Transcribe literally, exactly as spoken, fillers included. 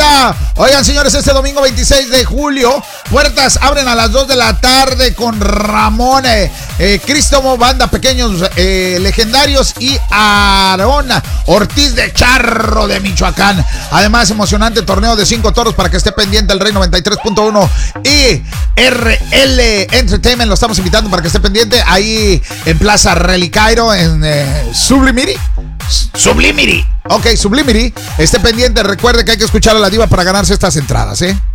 banda. Oigan, señores, este domingo veintiséis de julio, puertas abren a las dos de la tarde con Ramón, eh, eh, Crístomo, banda Pequeños eh, Legendarios y Aarón Ortiz de Charro de Michoacán. Además, emocionante torneo de cinco toros para que esté pendiente el Rey noventa y tres punto uno y R L Entertainment. Lo estamos invitando para que esté pendiente ahí en Plaza Relicairo en eh, Sublimity. Sublimity. Ok, Sublimity. Esté pendiente. Recuerde que hay que escuchar a la diva para ganarse estas entradas, ¿eh?